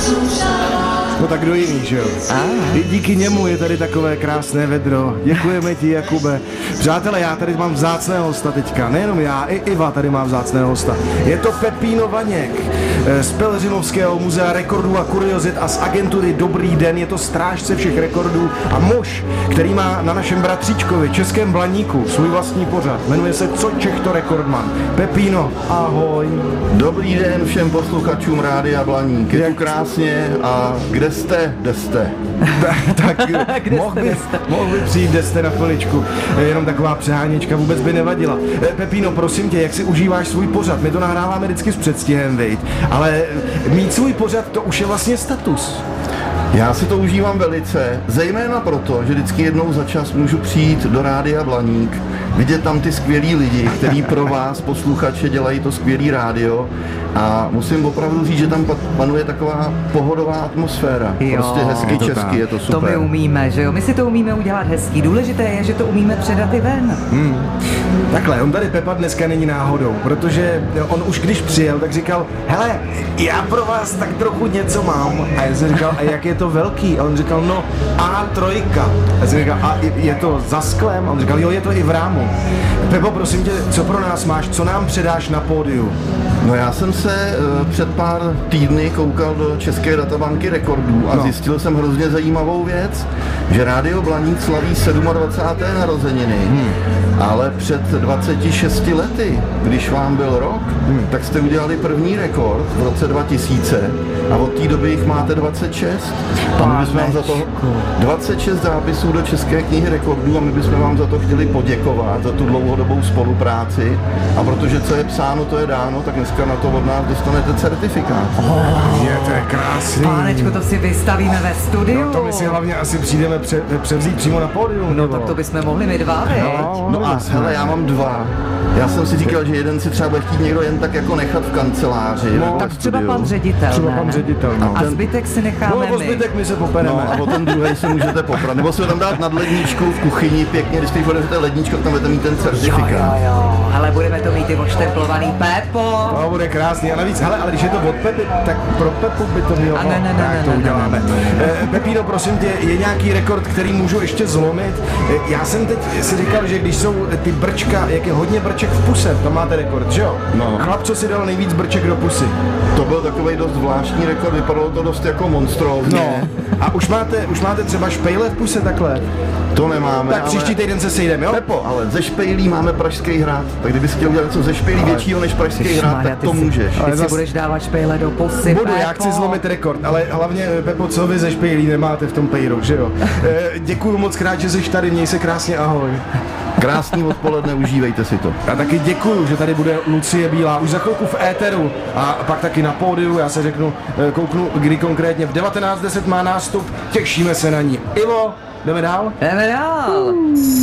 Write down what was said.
No tak kdo jiný, že jo? I díky němu je tady takové krásné vedro. Děkujeme ti, Jakube. Přátelé, já tady mám vzácného hosta teďka. Nejenom já, i Iva tady má vzácného hosta. Je to Pepíno Vaněk z Pelhřimovského muzea rekordů a kuriozit a z agentury Dobrý den. Je to strážce všech rekordů a muž, který má na našem bratříčkovi, Českém Blaníku, svůj vlastní pořad. Jmenuje se Co Čech to rekordman. Pepíno, ahoj. Dobrý den všem posluchačům Rádia Blaník. Je tu krásně a kde jste? Tak mohl by přijít, kde jste na chviličku. Jenom taková přeháněčka vůbec by nevadila. Pepíno, prosím tě, jak si užíváš svůj pořad? My to nahráváme vždycky s předstihem, viď? Ale mít svůj pořad, to už je vlastně status. Já si to užívám velice, zejména proto, že vždycky jednou za čas můžu přijít do Rádia Blaník, vidět tam ty skvělí lidi, kteří pro vás, posluchače, dělají to skvělý rádio a musím opravdu říct, že tam panuje taková pohodová atmosféra. Prostě hezky česky, je to super. To my umíme, že jo? My si to umíme udělat hezký. Důležité je, že to umíme předat i ven. Takhle, on tady Pepa dneska není náhodou, protože on už když přijel, tak říkal, hele, já pro vás tak trochu něco mám. A já jsem říkal, a jak je to velký? A on říkal, no A3. A já jsem říkal, a je to za sklem? A on říkal, jo, je to i v rámu. Pepo, prosím tě, co pro nás máš? Co nám předáš na pódiu? No já jsem se před pár týdny koukal do České databanky rekordů a zjistil jsem hrozně zajímavou věc, že Rádio Blaník slaví 27. narozeniny, ale před 26 lety, když vám byl rok, tak jste udělali první rekord v roce 2000 a od té doby jich máte 26. A my bychom vám za to 26 zápisů do České knihy rekordů a my bychom vám za to chtěli poděkovat, za tu dlouhodobou spolupráci a protože co je psáno, to je dáno, tak dneska na to od nás dostanete certifikát. To je krásný. Pánečku, to si vystavíme ve studiu. No, to my si hlavně asi přijdeme převzít přímo na pódium. No tak to bychom mohli my dva, No a hele, já mám dva. Já jsem si říkal, že jeden si třeba bude chtít někdo jen tak jako nechat v kanceláři. No, tak třeba pan ředitel. Třeba pan ředitel, no. A zbytek si necháme my. No, zbytek my se popereme. No, a o ten druhý si můžete poprat. Nebo si ho tam dát nad ledničku v kuchyni pěkně, když teď budete ledničku, tam budete mít ten certifikát. Jo. Ale budeme to mít i oštemplovaný Pepo. To bude krásný. A navíc, hele, ale když je to od Pepy, tak pro Pepu by to mělo. Tak to uděláme. Pepíno, prosím tě, je nějaký rekord, který můžu ještě zlomit? Já jsem teď si říkal, že když jsou ty brčka, jak je hodně brček v puse, to máte rekord, že jo? No. Chlap, co si dal nejvíc brček do pusy? To byl takovej dost zvláštní rekord, vypadalo to dost jako monstrózně. No. A už máte třeba špejle v puse takhle? To nemáme. Tak příští týden se sejdeme, jo? Pepo, ale ze špejlí máme Pražský hrad. Tak kdybys chtěl udělat něco ze špejlí většího než Pražský hrad, tak to můžeš. Ty si budeš dávat špejle do pusy, Budu, Pepo. já chci zlomit rekord, ale hlavně, Pepo, co vy ze špejlí nemáte v tom pejru, že jo? Děkuju moc krát, že jsi tady, měj se krásně, ahoj. Krásný odpoledne, užívejte si to. A taky děkuju, že tady bude Lucie Bílá už za chvilku v éteru a pak taky na pódiu, já se kouknu, kdy konkrétně v 19:10 má nástup, těšíme se na ní. Ivo, jdeme dál? Jdeme dál.